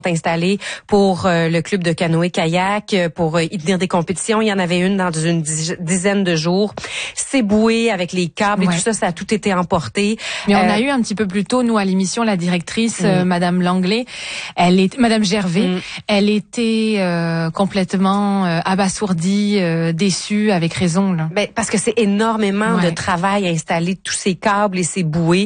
installés pour le club de canoë-kayak, pour y tenir des compétitions. Il y en avait une dans une dizaine de jours. C'est boué avec les câbles et tout ça, ça a tout été emporté. Mais on a eu un petit peu plus tôt, nous, à l'émission, la directrice, Madame Langlais, Madame Gervais, elle était complètement abasourdie, déçue, avec raison. Là. Ben, parce que c'est énormément de travail à installer tous ces câbles et ces bouées.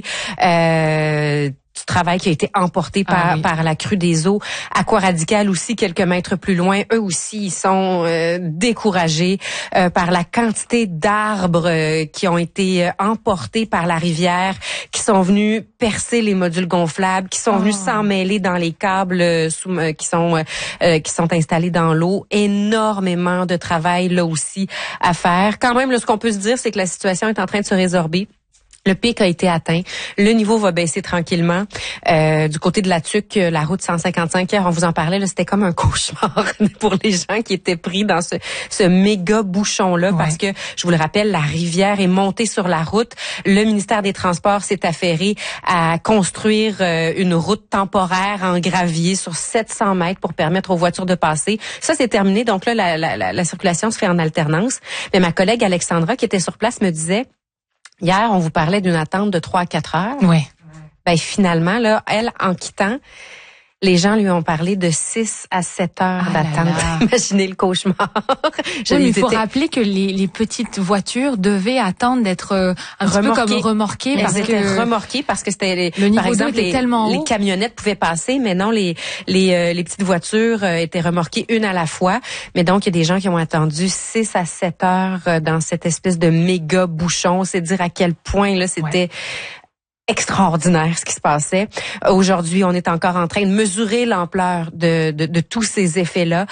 Du travail qui a été emporté par la crue des eaux. Aquaradical aussi, quelques mètres plus loin, eux aussi, ils sont découragés par la quantité d'arbres qui ont été emportés par la rivière, qui sont venus percer les modules gonflables, qui sont venus s'emmêler dans les câbles qui sont installés dans l'eau. Énormément de travail là aussi à faire. Quand même, là, ce qu'on peut se dire, c'est que la situation est en train de se résorber. Le pic a été atteint. Le niveau va baisser tranquillement. Du côté de la Tuque, la route 155, hier, on vous en parlait, là, c'était comme un cauchemar pour les gens qui étaient pris dans ce méga bouchon-là, parce que, je vous le rappelle, la rivière est montée sur la route. Le ministère des Transports s'est affairé à construire une route temporaire en gravier sur 700 mètres pour permettre aux voitures de passer. Ça, c'est terminé. Donc là, la circulation se fait en alternance. Mais ma collègue Alexandra, qui était sur place, me disait, hier, on vous parlait d'une attente de 3 à 4 heures. Oui. Ben, finalement, là, elle, en quittant, les gens lui ont parlé de 6 à 7 heures d'attente. Imaginez le cauchemar. Mais il faut rappeler que les petites voitures devaient attendre d'être un petit peu comme remorquées. Parce que c'était, le niveau par exemple, était tellement haut. Les camionnettes pouvaient passer, mais non, les petites voitures étaient remorquées une à la fois. Mais donc, il y a des gens qui ont attendu 6 à 7 heures dans cette espèce de méga bouchon. C'est dire à quel point, là, c'était extraordinaire ce qui se passait. Aujourd'hui, on est encore en train de mesurer l'ampleur de tous ces effets-là.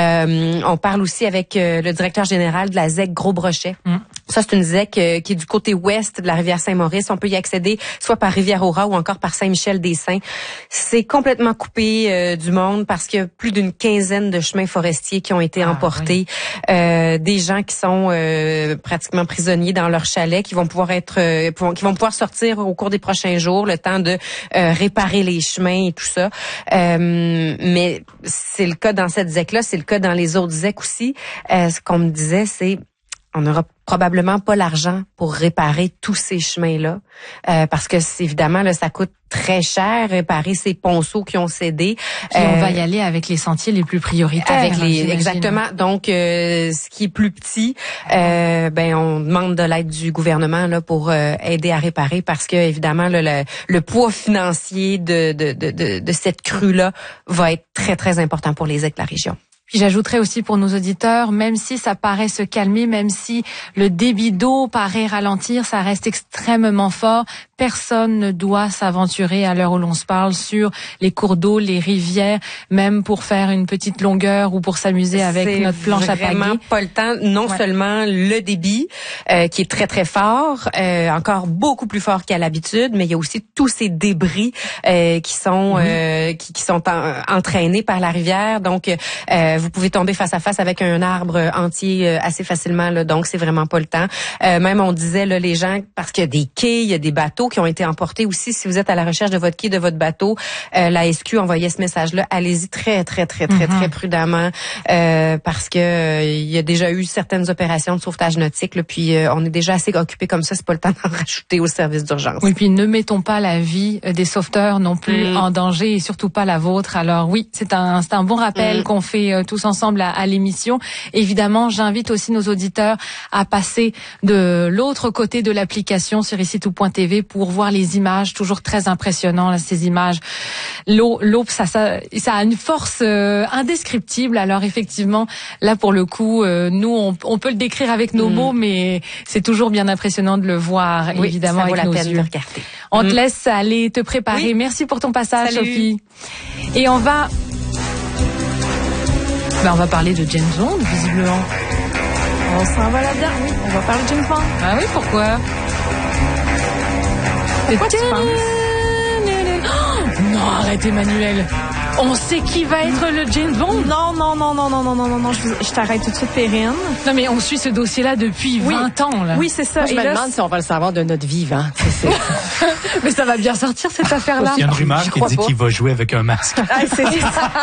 On parle aussi avec le directeur général de la ZEC Gros-Brochet. Ça, c'est une ZEC qui est du côté ouest de la rivière Saint-Maurice. On peut y accéder soit par Rivière-au-Rat ou encore par Saint-Michel-des-Saints. C'est complètement coupé du monde parce qu'il y a plus d'une quinzaine de chemins forestiers qui ont été emportés. Des gens qui sont pratiquement prisonniers dans leur chalet, qui vont pouvoir sortir au cours des prochains jours, le temps de réparer les chemins et tout ça. Mais c'est le cas dans cette ZEC-là, c'est le cas dans les autres ZEC aussi. Ce qu'on me disait, c'est on n'aura probablement pas l'argent pour réparer tous ces chemins-là, parce que évidemment là, ça coûte très cher réparer ces ponceaux qui ont cédé. Puis on va y aller avec les sentiers les plus prioritaires. Exactement. Donc, ce qui est plus petit, on demande de l'aide du gouvernement là pour aider à réparer, parce que évidemment là, le poids financier de cette crue-là va être très très important pour les ZEC de la région. Puis j'ajouterais aussi pour nos auditeurs, même si ça paraît se calmer, même si le débit d'eau paraît ralentir, ça reste extrêmement fort. Personne ne doit s'aventurer à l'heure où l'on se parle sur les cours d'eau, les rivières, même pour faire une petite longueur ou pour s'amuser avec notre planche à pagaie. C'est vraiment pas le temps. Non seulement le débit qui est très très fort, encore beaucoup plus fort qu'à l'habitude, mais il y a aussi tous ces débris qui sont entraînés par la rivière. Donc vous pouvez tomber face à face avec un arbre entier assez facilement là, donc c'est vraiment pas le temps. Même on disait là, les gens, parce qu'il y a des quais, il y a des bateaux qui ont été emportés aussi. Si vous êtes à la recherche de votre quai, de votre bateau, la SQ envoyait ce message-là. Allez-y très prudemment, parce que il y a déjà eu certaines opérations de sauvetage nautique. Là, puis on est déjà assez occupé comme ça. C'est pas le temps d'en rajouter au service d'urgence. Oui, puis ne mettons pas la vie des sauveteurs non plus en danger, et surtout pas la vôtre. Alors oui, c'est un bon rappel qu'on fait tous ensemble à l'émission. Évidemment, j'invite aussi nos auditeurs à passer de l'autre côté de l'application sur icitout.tv pour voir les images, toujours très impressionnant là, ces images. L'eau, ça a une force indescriptible. Alors effectivement, là pour le coup, nous on peut le décrire avec nos mots, mais c'est toujours bien impressionnant de le voir, évidemment, ça vaut avec nos la peine yeux. de regarder. On te laisse aller te préparer. Merci pour ton passage, Sophie. Et on va parler de James Bond, visiblement. On s'en va là-dedans, oui. On va parler de James Bond. Ah oui, pourquoi tu penses? Non, arrête, Emmanuel. On sait qui va être le James Bond? Non, je t'arrête tout de suite, Perrine. Non, mais on suit ce dossier-là depuis 20 ans, là. Oui, c'est ça. Moi, je me demande si on va le savoir de notre vivant. Mais ça va bien sortir, cette affaire-là. Il y a une rumeur qui dit qu'il va jouer avec un masque. C'est